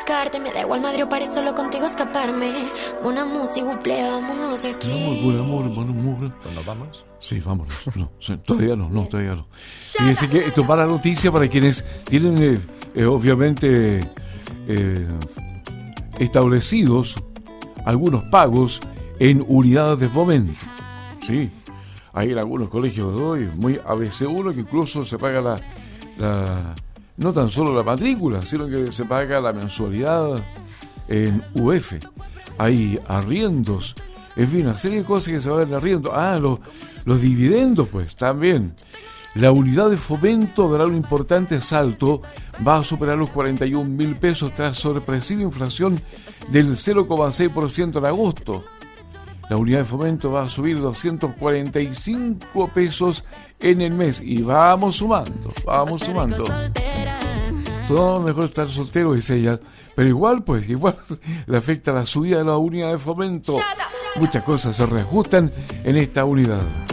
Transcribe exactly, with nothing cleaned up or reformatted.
buscarte. Me da igual madre o paré solo contigo escaparme. Una música, buple, vámonos de aquí. Amor, amor, amor, amor. ¿Nos vamos? Sí, vámonos. No, sí, todavía no, no, todavía no. Y así que esto para la noticia para quienes tienen, eh, eh, obviamente, eh, establecidos algunos pagos en unidades de fomento. Sí, hay en algunos colegios de hoy, muy A B C uno, que incluso se paga la, la no tan solo la matrícula, sino que se paga la mensualidad en U F. Hay arriendos, en fin, una serie de cosas que se van arriendo. Ah, los, los dividendos, pues, también. La unidad de fomento dará un importante salto, va a superar los cuarenta y un mil pesos tras sorpresiva inflación del cero coma seis por ciento en agosto. La unidad de fomento va a subir doscientos cuarenta y cinco pesos en el mes. Y vamos sumando, vamos sumando. No, mejor estar soltero, dice ella. Pero igual, pues, igual le afecta la subida de la unidad de fomento. Muchas cosas se reajustan en esta unidad.